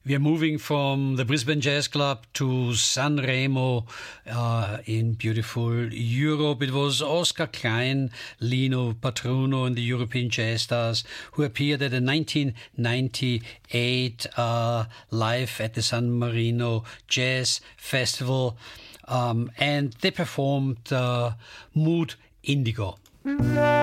We are moving from the Brisbane Jazz Club to San Remo in beautiful Europe. It was Oscar Klein, Lino Patruno and the European Jazz Stars who appeared at the 1998 live at the San Marino Jazz Festival, and they performed Mood Indigo.